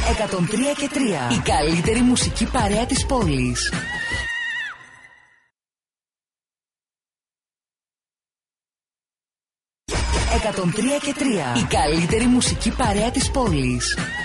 103 και 3. Η καλύτερη μουσική παρέα της πόλης. «103 και 3». Η καλύτερη μουσική παρέα της πόλης.